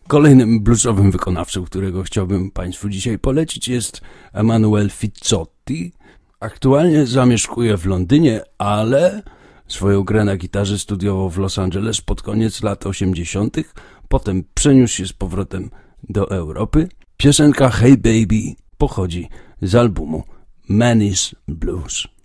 Kolejnym bluesowym wykonawcą, którego chciałbym Państwu dzisiaj polecić, jest Emanuel Fizzotti. Aktualnie zamieszkuje w Londynie, ale swoją grę na gitarze studiował w Los Angeles pod koniec lat 80. Potem przeniósł się z powrotem do Europy. Piosenka Hey Baby pochodzi z albumu Man is Blues.